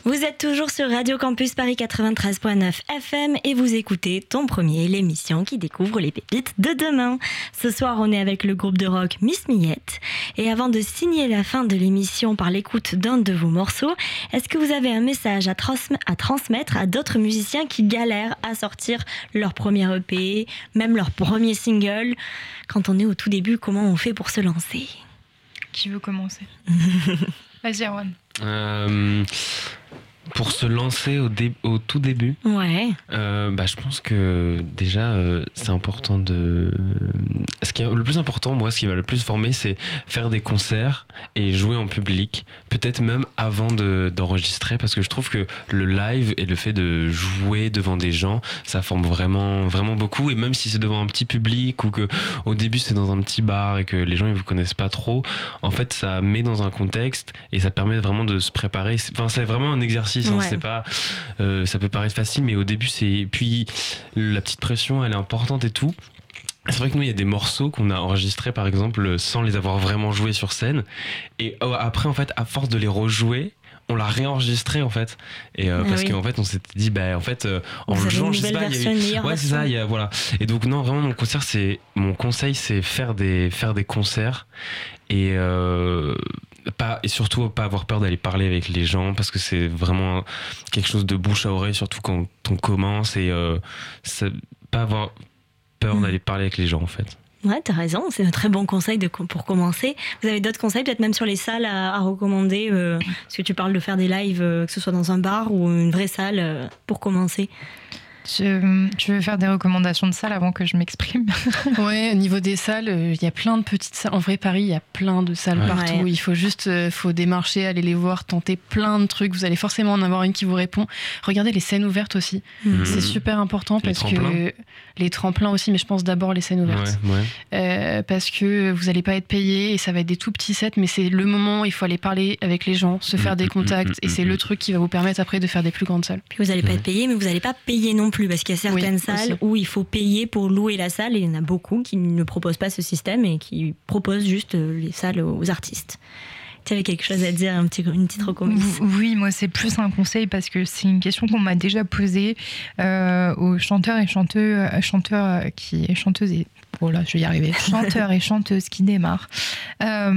Vous êtes toujours sur Radio Campus Paris 93.9 FM et vous écoutez Ton Premier, l'émission qui découvre les pépites de demain. Ce soir, on est avec le groupe de rock Miss Millette. Et avant de signer la fin de l'émission par l'écoute d'un de vos morceaux, est-ce que vous avez un message à transmettre à d'autres musiciens qui galèrent à sortir leur premier EP, même leur premier single? Quand on est au tout début, comment on fait pour se lancer? Qui veut commencer? Vas-y, Erwan. Pour se lancer au tout début, ouais. Je pense que déjà c'est important de. Le plus important, moi, ce qui m'a le plus formé, c'est faire des concerts et jouer en public, peut-être même avant d'enregistrer, parce que je trouve que le live et le fait de jouer devant des gens, ça forme vraiment, vraiment beaucoup. Et même si c'est devant un petit public ou que au début c'est dans un petit bar et que les gens ils vous connaissent pas trop, en fait ça met dans un contexte et ça permet vraiment de se préparer. C'est vraiment un exercice. Ouais. C'est pas, ça peut paraître facile, mais au début c'est. Puis la petite pression, elle est importante et tout. C'est vrai que nous, il y a des morceaux qu'on a enregistrés, par exemple, sans les avoir vraiment joués sur scène. Et après, en fait, à force de les rejouer, on l'a réenregistré en fait, et parce qu'en fait on s'était dit en le jouant, je sais pas, ouais c'est ça, voilà. Et donc non, vraiment mon conseil c'est faire des concerts et surtout pas avoir peur d'aller parler avec les gens, parce que c'est vraiment quelque chose de bouche à oreille, surtout quand on commence, et pas avoir peur d'aller parler avec les gens en fait. Ouais, t'as raison, c'est un très bon conseil pour commencer. Vous avez d'autres conseils, peut-être même sur les salles à recommander, parce que tu parles de faire des lives, que ce soit dans un bar ou une vraie salle, pour commencer. Tu veux faire des recommandations de salles avant que je m'exprime? Ouais, au niveau des salles, il y a plein de petites salles. En vrai, Paris, il y a plein de salles partout. Ouais. Il faut juste démarcher, aller les voir, tenter plein de trucs. Vous allez forcément en avoir une qui vous répond. Regardez les scènes ouvertes aussi. C'est super important parce que les tremplins aussi, mais je pense d'abord les scènes ouvertes. Parce que vous n'allez pas être payé et ça va être des tout petits sets, mais c'est le moment où il faut aller parler avec les gens, se faire des contacts, et c'est le truc qui va vous permettre après de faire des plus grandes salles. Puis vous n'allez pas être payé, mais vous n'allez pas payer non plus, parce qu'il y a certaines salles où il faut payer pour louer la salle, et il y en a beaucoup qui ne proposent pas ce système et qui proposent juste les salles aux artistes. Tu avais quelque chose à dire, une petite recommandation? Oui, moi c'est plus un conseil, parce que c'est une question qu'on m'a déjà posée aux chanteurs et chanteuses qui chanteuses et chanteurs et chanteuses qui démarrent.